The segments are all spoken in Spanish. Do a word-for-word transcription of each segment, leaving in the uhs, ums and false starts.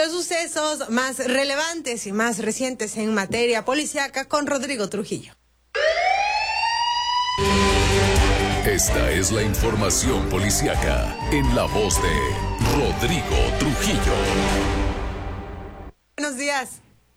Los sucesos más relevantes y más recientes en materia policíaca con Rodrigo Trujillo. Esta es la información policíaca en la voz de Rodrigo Trujillo. Buenos días.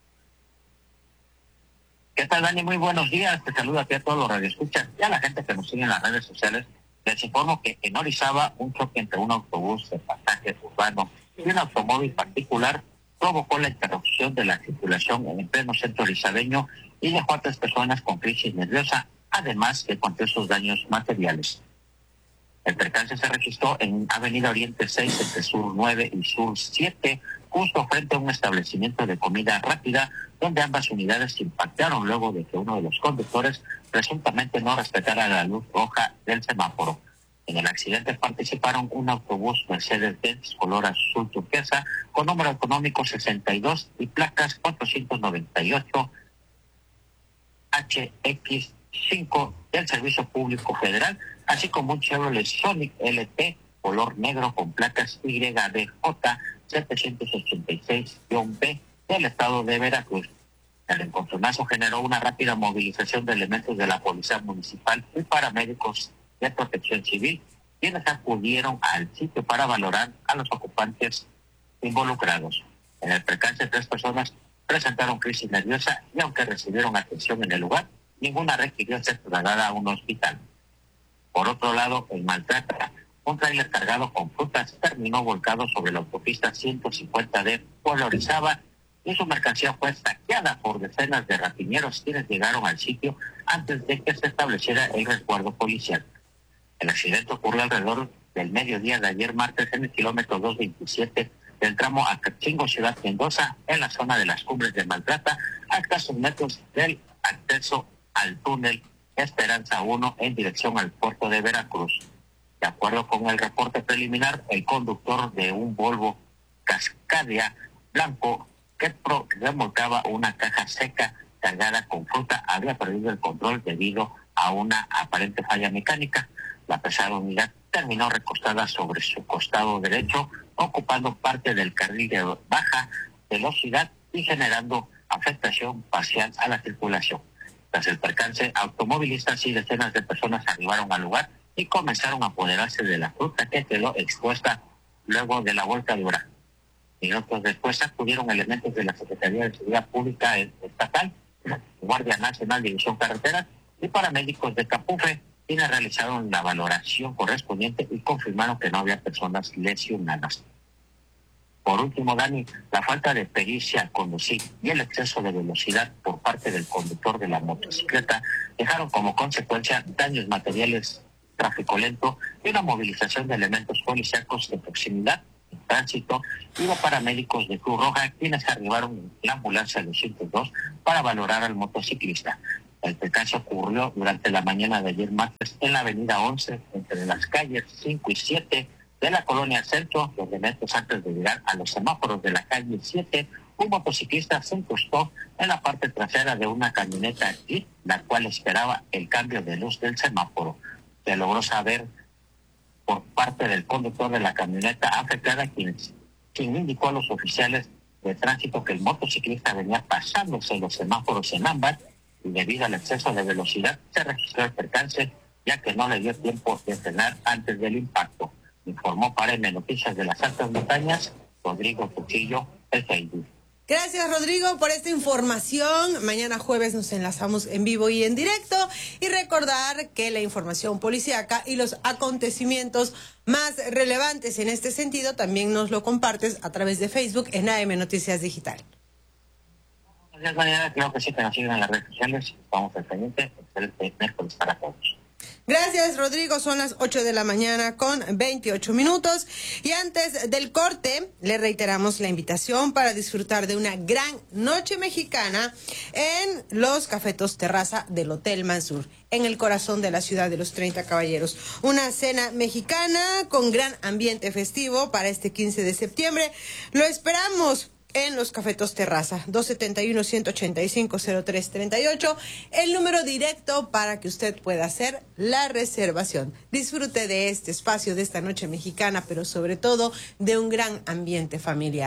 ¿Qué tal, Dani? Muy buenos días. Te saludo aquí a todos los radioescuchas y a la gente que nos sigue en las redes sociales. Les informo que en Orizaba un choque entre un autobús de pasajes urbano y un automóvil particular provocó la interrupción de la circulación en el pleno centro orizabeño y dejó a tres personas con crisis nerviosa, además de con sus daños materiales. El percance se registró en Avenida Oriente seis, entre Sur nueve y Sur siete, justo frente a un establecimiento de comida rápida, donde ambas unidades se impactaron luego de que uno de los conductores presuntamente no respetara la luz roja del semáforo. En el accidente participaron un autobús Mercedes-Benz color azul turquesa con número económico sesenta y dos y placas cuatrocientos noventa y ocho H X cinco del Servicio Público Federal, así como un Chevrolet Sonic L T color negro con placas Y D J setecientos ochenta y seis B del estado de Veracruz. El encontronazo generó una rápida movilización de elementos de la Policía Municipal y paramédicos de Protección Civil, quienes acudieron al sitio para valorar a los ocupantes involucrados. En el percance, tres personas presentaron crisis nerviosa y aunque recibieron atención en el lugar, ninguna requirió ser trasladada a un hospital. Por otro lado, el Maltrata, un tráiler cargado con frutas, terminó volcado sobre la autopista ciento cincuenta de Puebla Orizaba y su mercancía fue saqueada por decenas de rapiñeros quienes llegaron al sitio antes de que se estableciera el resguardo policial. El accidente ocurrió alrededor del mediodía de ayer martes en el kilómetro doscientos veintisiete del tramo Acatzingo, Ciudad Mendoza, en la zona de las Cumbres de Maltrata, a escasos metros del acceso al túnel Esperanza uno en dirección al puerto de Veracruz. De acuerdo con el reporte preliminar, el conductor de un Volvo Cascadia blanco que remolcaba una caja seca cargada con fruta había perdido el control debido a una aparente falla mecánica. La pesada unidad terminó recostada sobre su costado derecho, ocupando parte del carril de baja velocidad y generando afectación parcial a la circulación. Tras el percance, automovilistas y decenas de personas arribaron al lugar y comenzaron a apoderarse de la fruta que quedó expuesta luego de la volcadura. Minutos después acudieron elementos de la Secretaría de Seguridad Pública Estatal, Guardia Nacional División Carreteras y paramédicos de Capufe, quienes realizaron la valoración correspondiente y confirmaron que no había personas lesionadas. Por último, Dani, la falta de pericia al conducir y el exceso de velocidad por parte del conductor de la motocicleta dejaron como consecuencia daños materiales, tráfico lento y una movilización de elementos policíacos de proximidad, en tránsito y los paramédicos de Cruz Roja, quienes arribaron en la ambulancia doscientos dos para valorar al motociclista. El percance ocurrió durante la mañana de ayer martes en la avenida once, entre las calles cinco y siete de la colonia Centro, donde metros antes de llegar a los semáforos de la calle siete, un motociclista se incrustó en la parte trasera de una camioneta Jeep, la cual esperaba el cambio de luz del semáforo. Se logró saber por parte del conductor de la camioneta afectada, quien, quien indicó a los oficiales de tránsito que el motociclista venía pasándose los semáforos en ámbar y debido al exceso de velocidad se registró el percance, ya que no le dio tiempo de frenar antes del impacto. Informó para M Noticias de las Altas Montañas, Rodrigo Trujillo, el Facebook. Gracias, Rodrigo, por esta información. Mañana jueves nos enlazamos en vivo y en directo. Y recordar que la información policíaca y los acontecimientos más relevantes en este sentido también nos lo compartes a través de Facebook en A M Noticias Digital. Gracias, mañana creo que sí que nos siguen en las redes sociales. Vamos al pendiente. Excelente miércoles para todos. Gracias, Rodrigo. Son las ocho de la mañana con veintiocho minutos. Y antes del corte, le reiteramos la invitación para disfrutar de una gran noche mexicana en los Cafetos Terraza del Hotel Mansur, en el corazón de la ciudad de los treinta Caballeros. Una cena mexicana con gran ambiente festivo para este quince de septiembre. Lo esperamos en los Cafetos Terraza, dos setenta y uno, ciento ochenta y cinco, cero tres treinta y ocho, el número directo para que usted pueda hacer la reservación. Disfrute de este espacio, de esta noche mexicana, pero sobre todo de un gran ambiente familiar.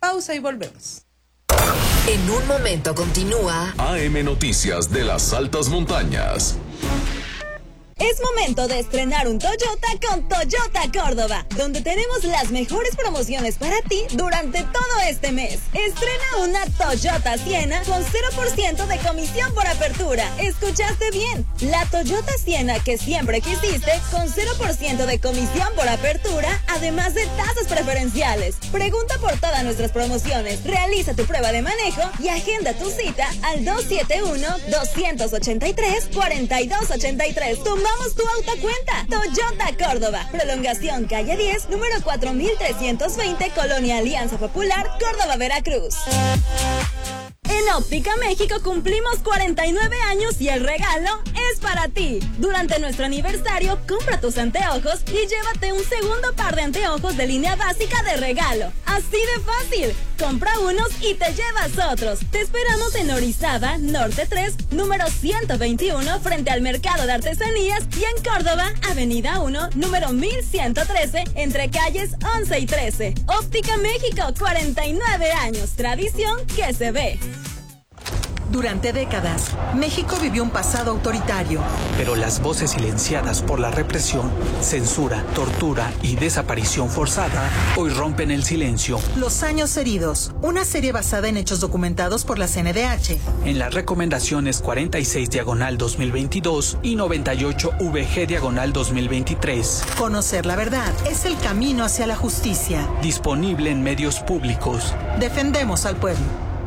pausa y volvemos. En un momento continúa A M Noticias de las Altas Montañas. Es momento de estrenar un Toyota con Toyota Córdoba, donde tenemos las mejores promociones para ti durante todo este mes. Estrena una Toyota Siena con cero por ciento de comisión por apertura. ¿Escuchaste bien? La Toyota Siena que siempre quisiste con cero por ciento de comisión por apertura, además de tasas preferenciales. Pregunta por todas nuestras promociones, realiza tu prueba de manejo y agenda tu cita al dos siete uno, dos ocho tres, cuatro dos ocho tres. Tomamos tu autocuenta. Toyota Córdoba. Prolongación calle diez, número cuatro mil trescientos veinte, Colonia Alianza Popular, Córdoba, Veracruz. En Óptica México cumplimos cuarenta y nueve años y el regalo es para ti. Durante nuestro aniversario, compra tus anteojos y llévate un segundo par de anteojos de línea básica de regalo. Así de fácil. Compra unos y te llevas otros. Te esperamos en Orizaba, Norte tres, número ciento veintiuno, frente al Mercado de Artesanías, y en Córdoba, Avenida uno, número mil ciento trece, entre calles once y trece. Óptica México, cuarenta y nueve años. Tradición que se ve. Durante décadas, México vivió un pasado autoritario. Pero las voces silenciadas por la represión, censura, tortura y desaparición forzada hoy rompen el silencio. Los años heridos, una serie basada en hechos documentados por la C N D H. En las recomendaciones cuarenta y seis diagonal dos mil veintidós y noventa y ocho V G diagonal dos mil veintitrés. Conocer la verdad es el camino hacia la justicia. Disponible en medios públicos. Defendemos al pueblo.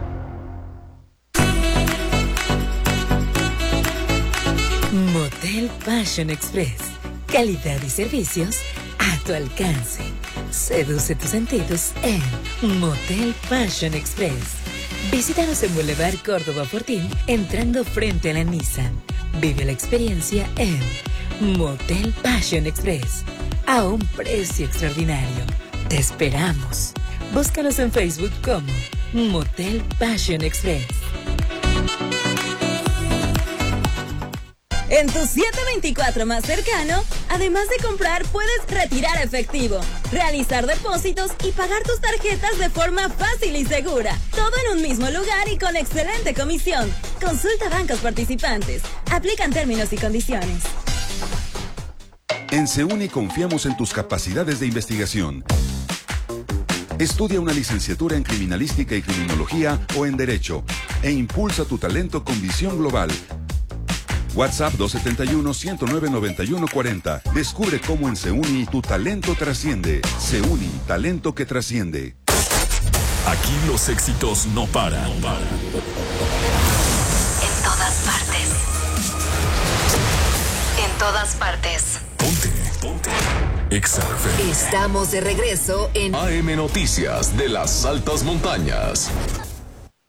Motel Passion Express. Calidad y servicios a tu alcance. Seduce tus sentidos en Motel Passion Express. Visítanos en Boulevard Córdoba Fortín, entrando frente a la Nissan. Vive la experiencia en Motel Passion Express. A un precio extraordinario. Te esperamos. Búscanos en Facebook como Motel Passion Express. En tu siete veinticuatro más cercano, además de comprar, puedes retirar efectivo, realizar depósitos y pagar tus tarjetas de forma fácil y segura. Todo en un mismo lugar y con excelente comisión. Consulta bancos participantes. Aplican términos y condiciones. En SEUNI confiamos en tus capacidades de investigación. Estudia una licenciatura en Criminalística y Criminología o en Derecho e impulsa tu talento con visión global. WhatsApp dos siete uno, uno cero nueve, nueve uno cuatro cero. Descubre cómo en SEUNI tu talento trasciende. SEUNI, talento que trasciende. Aquí los éxitos no paran. No paran. En todas partes. En todas partes. Ponte, ponte. Exa F M. Estamos de regreso en A M Noticias de las Altas Montañas.